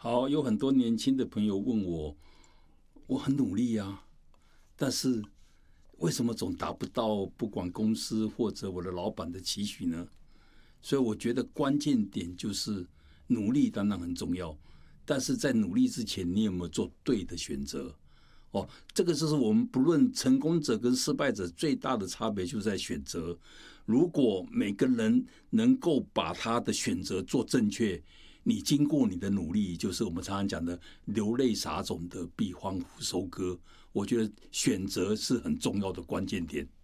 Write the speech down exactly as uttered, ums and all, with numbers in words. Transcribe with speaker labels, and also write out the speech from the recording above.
Speaker 1: 好，有很多年轻的朋友问我，我很努力啊，但是为什么总达不到不管公司或者我的老板的期许呢？所以我觉得关键点就是努力当然很重要，但是在努力之前，你有没有做对的选择？哦，这个就是我们不论成功者跟失败者最大的差别，就在选择。如果每个人能够把他的选择做正确，你经过你的努力，就是我们常常讲的流泪撒种的必欢呼收割。我觉得选择是很重要的关键点。